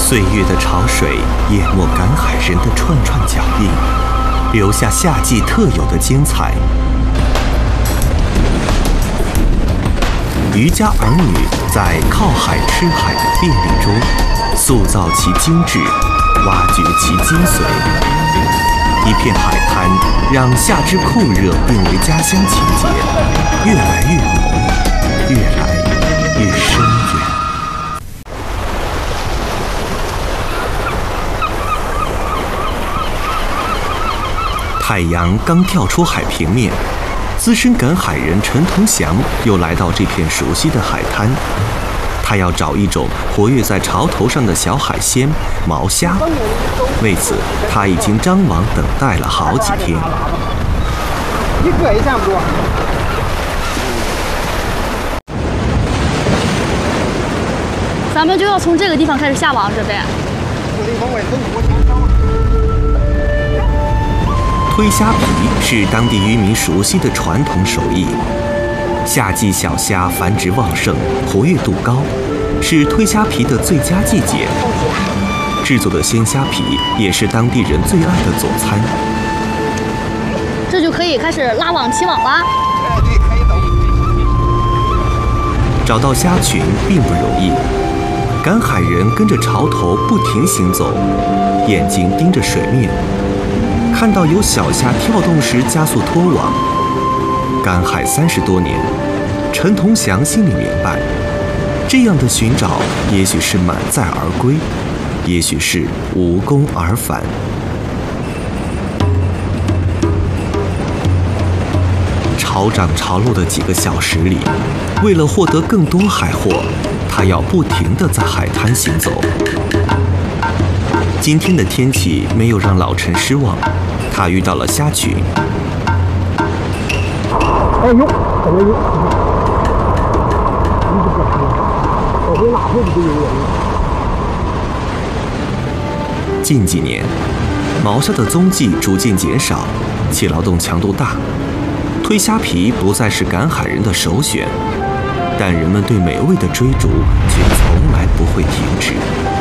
岁月的潮水淹没赶海人的串串脚印，留下夏季特有的精彩。渔家儿女在靠海吃海的便利中，塑造其精致，挖掘其精髓。一片海滩让夏之酷热变为家乡情节，越来越浓，越来越深远。太阳刚跳出海平面，资深赶海人陈同祥又来到这片熟悉的海滩。他要找一种活跃在潮头上的小海鲜毛虾，为此他已经张网等待了好几天。 一个也站不住。 咱们就要从这个地方开始下网，准备。 推虾皮是当地渔民熟悉的传统手艺。夏季小虾繁殖旺盛，活跃度高，是推虾皮的最佳季节。制作的鲜虾皮也是当地人最爱的佐餐。 这就可以开始拉网起网啦。 对，可以走。 找到虾群并不容易，赶海人跟着潮头不停行走，眼睛盯着水面，看到有小虾跳动时加速拖网。赶海30多年，陈同祥心里明白，这样的寻找也许是满载而归，也许是无功而返。潮涨潮落的几个小时里，为了获得更多海货，他要不停地在海滩行走。今天的天气没有让老陈失望，他遇到了虾群。 哎呦，怎么有？你这个我回哪会不有人？ 近几年，毛虾的踪迹逐渐减少，其劳动强度大，推虾皮不再是赶海人的首选，但人们对美味的追逐却从来不会停止。